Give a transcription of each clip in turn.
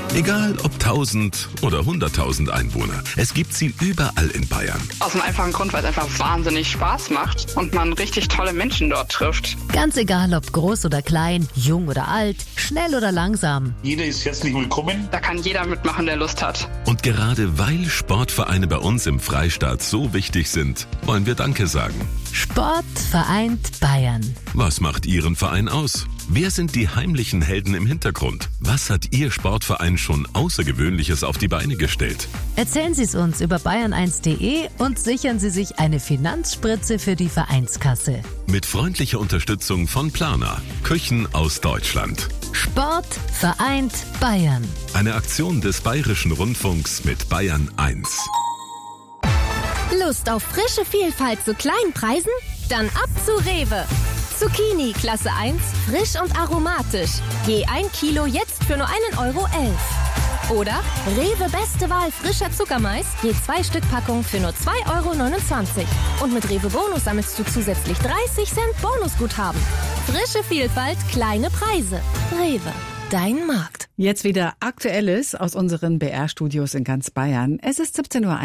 Egal ob 1000 oder 100.000 Einwohner, es gibt sie überall in Bayern. Aus einem einfachen Grund, weil es einfach wahnsinnig Spaß macht und man richtig tolle Menschen dort trifft. Ganz egal, ob groß oder klein, jung oder alt, schnell oder langsam. Jeder ist herzlich willkommen. Da kann jeder mitmachen, der Lust hat. Und gerade weil Sportvereine bei uns im Freistaat so wichtig sind, wollen wir Danke sagen. Sport vereint Bayern. Was macht Ihren Verein aus? Wer sind die heimlichen Helden im Hintergrund? Was hat Ihr Sportverein schon Außergewöhnliches auf die Beine gestellt? Erzählen Sie es uns über bayern1.de und sichern Sie sich eine Finanzspritze für die Vereinskasse. Mit freundlicher Unterstützung von Plana, Küchen aus Deutschland. Sport vereint Bayern. Eine Aktion des Bayerischen Rundfunks mit Bayern 1. Lust auf frische Vielfalt zu kleinen Preisen? Dann ab zu Rewe. Zucchini Klasse 1, frisch und aromatisch. Je 1 Kilo jetzt für nur 1,11 €. Oder Rewe Beste Wahl frischer Zuckermais, je 2 Stück Packung für nur 2,29 €. Und mit Rewe Bonus sammelst du zusätzlich 30 Cent Bonusguthaben. Frische Vielfalt, kleine Preise. Rewe, dein Markt. Jetzt wieder Aktuelles aus unseren BR-Studios in ganz Bayern. Es ist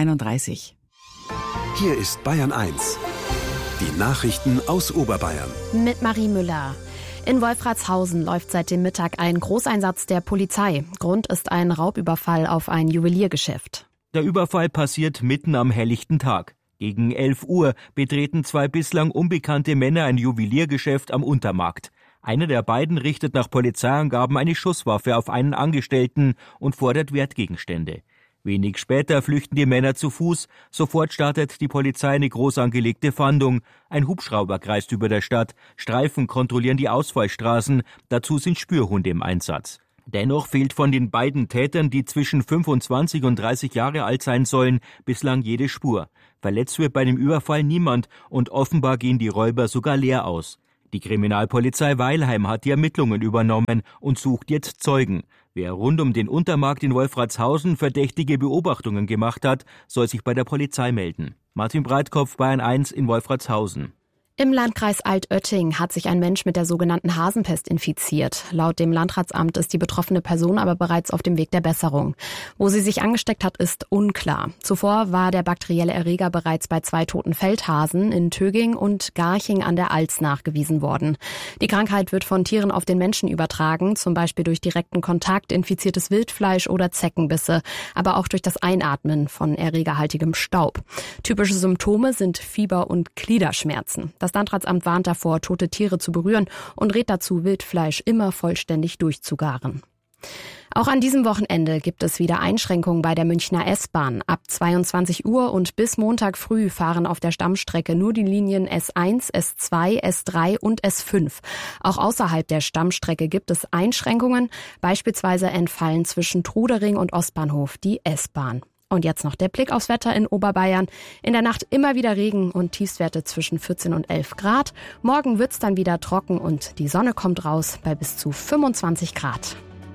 17:31 Uhr. Hier ist Bayern 1. Die Nachrichten aus Oberbayern. Mit Marie Müller. In Wolfratshausen läuft seit dem Mittag ein Großeinsatz der Polizei. Grund ist ein Raubüberfall auf ein Juweliergeschäft. Der Überfall passiert mitten am helllichten Tag. Gegen 11 Uhr betreten 2 bislang unbekannte Männer ein Juweliergeschäft am Untermarkt. Einer der beiden richtet nach Polizeiangaben eine Schusswaffe auf einen Angestellten und fordert Wertgegenstände. Wenig später flüchten die Männer zu Fuß. Sofort startet die Polizei eine groß angelegte Fahndung. Ein Hubschrauber kreist über der Stadt. Streifen kontrollieren die Ausfallstraßen. Dazu sind Spürhunde im Einsatz. Dennoch fehlt von den beiden Tätern, die zwischen 25 und 30 Jahre alt sein sollen, bislang jede Spur. Verletzt wird bei dem Überfall niemand und offenbar gehen die Räuber sogar leer aus. Die Kriminalpolizei Weilheim hat die Ermittlungen übernommen und sucht jetzt Zeugen. Wer rund um den Untermarkt in Wolfratshausen verdächtige Beobachtungen gemacht hat, soll sich bei der Polizei melden. Martin Breitkopf, Bayern 1 in Wolfratshausen. Im Landkreis Altötting hat sich ein Mensch mit der sogenannten Hasenpest infiziert. Laut dem Landratsamt ist die betroffene Person aber bereits auf dem Weg der Besserung. Wo sie sich angesteckt hat, ist unklar. Zuvor war der bakterielle Erreger bereits bei 2 toten Feldhasen in Töging und Garching an der Alz nachgewiesen worden. Die Krankheit wird von Tieren auf den Menschen übertragen, zum Beispiel durch direkten Kontakt, infiziertes Wildfleisch oder Zeckenbisse, aber auch durch das Einatmen von erregerhaltigem Staub. Typische Symptome sind Fieber und Gliederschmerzen. Das Landratsamt warnt davor, tote Tiere zu berühren und rät dazu, Wildfleisch immer vollständig durchzugaren. Auch an diesem Wochenende gibt es wieder Einschränkungen bei der Münchner S-Bahn. Ab 22 Uhr und bis Montag früh fahren auf der Stammstrecke nur die Linien S1, S2, S3 und S5. Auch außerhalb der Stammstrecke gibt es Einschränkungen. Beispielsweise entfallen zwischen Trudering und Ostbahnhof die S-Bahn. Und jetzt noch der Blick aufs Wetter in Oberbayern. In der Nacht immer wieder Regen und Tiefstwerte zwischen 14 und 11 Grad. Morgen wird's dann wieder trocken und die Sonne kommt raus bei bis zu 25 Grad.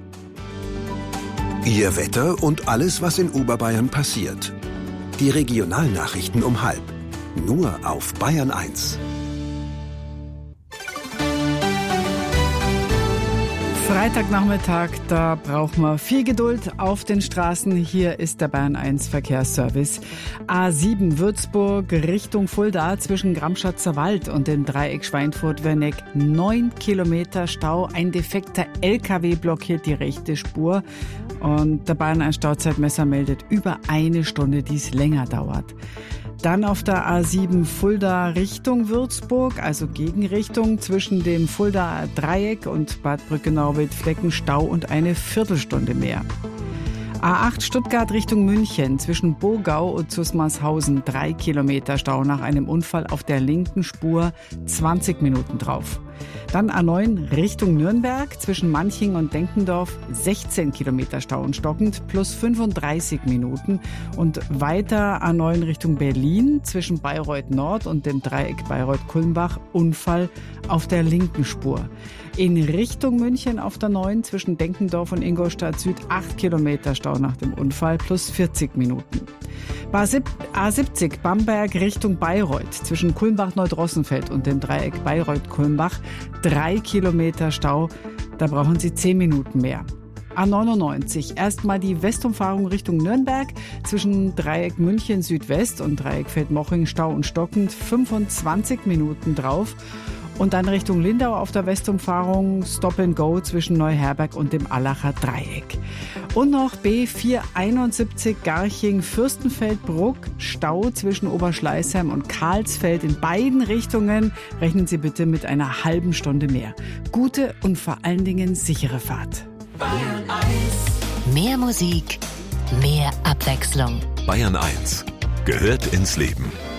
Ihr Wetter und alles, was in Oberbayern passiert. Die Regionalnachrichten um 12:30. Nur auf Bayern 1. Freitagnachmittag, da braucht man viel Geduld auf den Straßen. Hier ist der Bayern 1 Verkehrsservice. A7 Würzburg Richtung Fulda zwischen Gramschatzer Wald und dem Dreieck Schweinfurt-Werneck. 9 Kilometer Stau. Ein defekter LKW blockiert die rechte Spur. Und der Bayern 1 Stauzeitmesser meldet über 1 Stunde, die es länger dauert. Dann auf der A7 Fulda Richtung Würzburg, also Gegenrichtung zwischen dem Fulda Dreieck und Bad Brückenau-Wildflecken Stau und eine Viertelstunde mehr. A8 Stuttgart Richtung München zwischen Bogau und Zusmarshausen 3 Kilometer Stau nach einem Unfall auf der linken Spur, 20 Minuten drauf. Dann A9 Richtung Nürnberg zwischen Manching und Denkendorf 16 Kilometer Stau und stockend plus 35 Minuten. Und weiter A9 Richtung Berlin zwischen Bayreuth Nord und dem Dreieck Bayreuth-Kulmbach Unfall auf der linken Spur. In Richtung München auf der 9 zwischen Denkendorf und Ingolstadt Süd 8 Kilometer Stau nach dem Unfall plus 40 Minuten. A70 Bamberg Richtung Bayreuth zwischen Kulmbach-Neudrossenfeld und dem Dreieck Bayreuth-Kulmbach 3 Kilometer Stau. Da brauchen Sie 10 Minuten mehr. A99. Erstmal die Westumfahrung Richtung Nürnberg zwischen Dreieck München Südwest und Dreieck Feldmoching Stau und stockend 25 Minuten drauf. Und dann Richtung Lindau auf der Westumfahrung Stop and Go zwischen Neuherberg und dem Allacher Dreieck. Und noch B471 Garching-Fürstenfeldbruck, Stau zwischen Oberschleißheim und Karlsfeld in beiden Richtungen. Rechnen Sie bitte mit einer halben Stunde mehr. Gute und vor allen Dingen sichere Fahrt. Bayern 1. Mehr Musik, mehr Abwechslung. Bayern 1 gehört ins Leben.